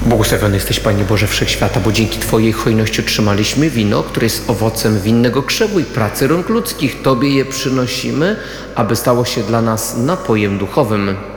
Błogosławiony jesteś, Panie Boże Wszechświata, bo dzięki Twojej hojności otrzymaliśmy wino, które jest owocem winnego krzewu i pracy rąk ludzkich. Tobie je przynosimy, aby stało się dla nas napojem duchowym.